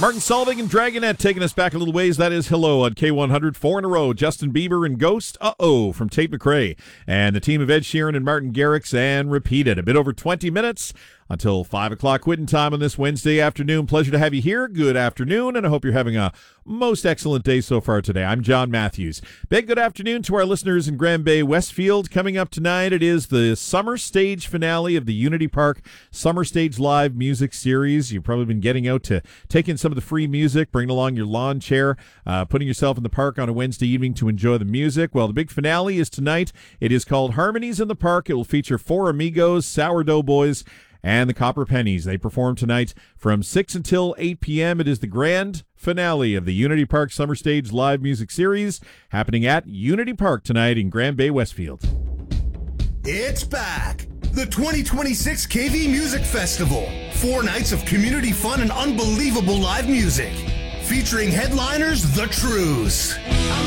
Martin Solveig and Dragonette taking us back a little ways. That is Hello on K100. 4 in a row. Justin Bieber and Ghost, Uh-Oh, from Tate McRae. And the team of Ed Sheeran and Martin Garrix and Repeat It. A bit over 20 minutes until 5 o'clock quitting time on this Wednesday afternoon. Pleasure to have you here. Good afternoon, and I hope you're having a most excellent day so far today. I'm John Matthews. Big good afternoon to our listeners in Grand Bay, Westfield. Coming up tonight, it is the summer stage finale of the Unity Park Summer Stage Live Music Series. You've probably been getting out to take in some of the free music, bringing along your lawn chair, putting yourself in the park on a Wednesday evening to enjoy the music. Well, the big finale is tonight. It is called Harmonies in the Park. It will feature Four Amigos, Sourdough Boys, and the Copper Pennies. They perform tonight from 6 until 8 p.m. It is the grand finale of the Unity Park Summer Stage Live Music Series, happening at Unity Park tonight in Grand Bay, Westfield. It's back! The 2026 KV Music Festival. 4 nights of community fun and unbelievable live music. Featuring headliners The Trues,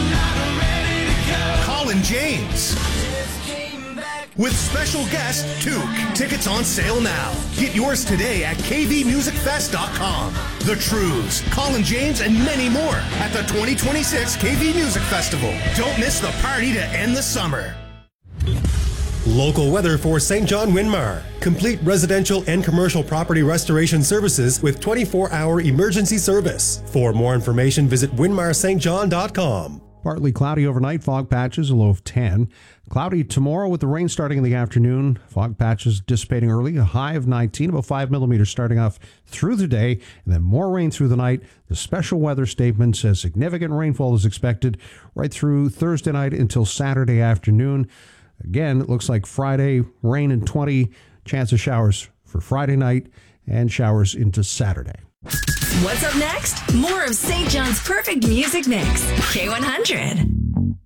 Colin James, with special guest Took. Tickets on sale now. Get yours today at kvmusicfest.com. The Trues, Colin James, and many more at the 2026 KV Music Festival. Don't miss the party to end the summer. Local weather for St. John Winmar. Complete residential and commercial property restoration services with 24-hour emergency service. For more information, visit winmarstjohn.com. Partly cloudy overnight, fog patches, a low of 10. Cloudy tomorrow with the rain starting in the afternoon. Fog patches dissipating early, a high of 19, about 5 millimeters starting off through the day, and then more rain through the night. The special weather statement says significant rainfall is expected right through Thursday night until Saturday afternoon. Again, it looks like Friday, rain and 20, chance of showers for Friday night and showers into Saturday. What's up next? More of St. John's perfect music mix. K100.